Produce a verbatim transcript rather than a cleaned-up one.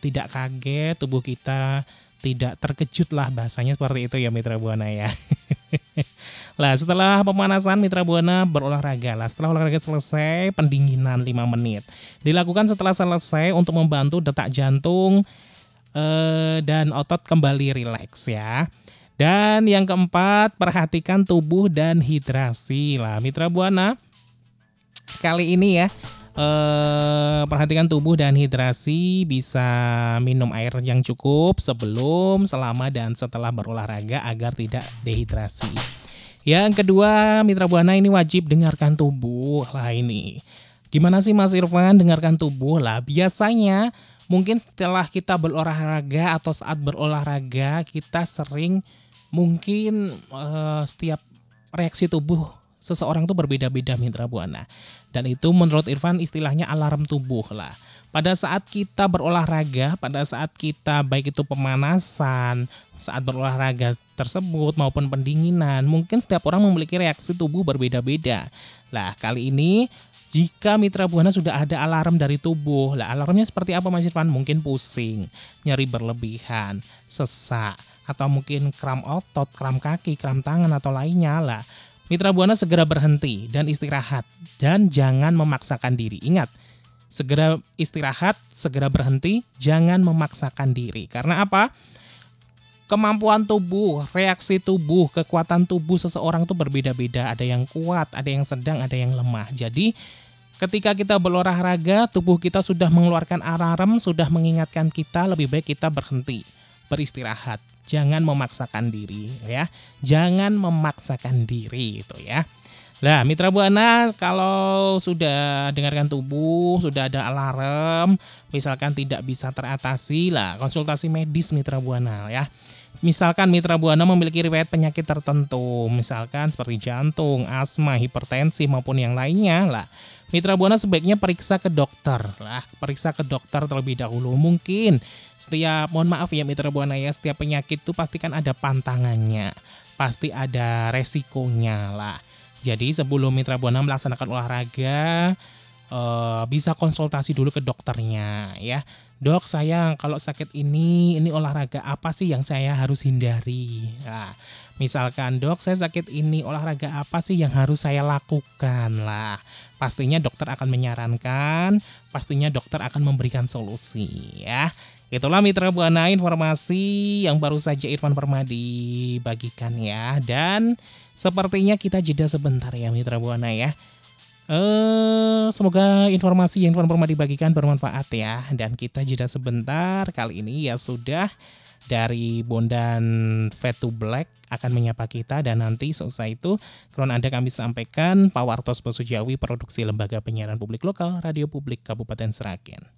tidak kaget, tubuh kita tidak terkejut lah, bahasanya seperti itu ya Mitra Buana ya. Lah setelah pemanasan Mitra Buana berolahraga lah. Setelah olahraga selesai, pendinginan lima menit. Dilakukan setelah selesai untuk membantu detak jantung eh, dan otot kembali rileks ya. Dan yang keempat, perhatikan tubuh dan hidrasi lah Mitra Buana. Kali ini ya, eh, perhatikan tubuh dan hidrasi, bisa minum air yang cukup sebelum, selama, dan setelah berolahraga agar tidak dehidrasi. Yang kedua, Mitra Buana ini wajib dengarkan tubuh lah ini. Gimana sih Mas Irfan dengarkan tubuh lah? Biasanya mungkin setelah kita berolahraga atau saat berolahraga kita sering mungkin eh, setiap reaksi tubuh seseorang tuh berbeda-beda Mitra Buana. Dan itu menurut Irfan istilahnya alarm tubuh lah. Pada saat kita berolahraga, pada saat kita baik itu pemanasan, saat berolahraga tersebut maupun pendinginan, mungkin setiap orang memiliki reaksi tubuh berbeda-beda. Lah kali ini jika Mitra Buana sudah ada alarm dari tubuh, lah alarmnya seperti apa Mas Irfan? Mungkin pusing, nyeri berlebihan, sesak, atau mungkin kram otot, kram kaki, kram tangan atau lainnya lah. Mitra Buana segera berhenti dan istirahat, dan jangan memaksakan diri. Ingat, segera istirahat, segera berhenti, jangan memaksakan diri. Karena apa? Kemampuan tubuh, reaksi tubuh, kekuatan tubuh seseorang itu berbeda-beda. Ada yang kuat, ada yang sedang, ada yang lemah. Jadi ketika kita berolahraga, tubuh kita sudah mengeluarkan alarm, sudah mengingatkan kita, lebih baik kita berhenti, beristirahat. Jangan memaksakan diri ya. Jangan memaksakan diri itu ya. Lah Mitra Buana, kalau sudah dengarkan tubuh, sudah ada alarm, misalkan tidak bisa teratasi lah, konsultasi medis Mitra Buana ya. Misalkan Mitra Buana memiliki riwayat penyakit tertentu, misalkan seperti jantung, asma, hipertensi maupun yang lainnya lah. Mitra Buana sebaiknya periksa ke dokter lah, periksa ke dokter terlebih dahulu. Mungkin setiap, mohon maaf ya Mitra Buana ya, setiap penyakit itu pasti kan ada pantangannya, pasti ada resikonya lah. Jadi sebelum Mitra Buana melaksanakan olahraga, eh, bisa konsultasi dulu ke dokternya ya. Dok, saya kalau sakit ini, ini olahraga apa sih yang saya harus hindari? Nah, misalkan dok, saya sakit ini, olahraga apa sih yang harus saya lakukan lah. Pastinya dokter akan menyarankan, pastinya dokter akan memberikan solusi ya. Itulah Mitra Buana informasi yang baru saja Irfan Permadi bagikan ya. Dan sepertinya kita jeda sebentar ya Mitra Buana ya. Eh, semoga informasi yang Irfan Permadi bagikan bermanfaat ya. Dan kita jeda sebentar, kali ini ya sudah dari Bondan Fade to Black akan menyapa kita, dan nanti selesai itu kalau Anda kami sampaikan Pak Wartos Bosujawi, produksi Lembaga Penyiaran Publik Lokal Radio Publik Kabupaten Sragen.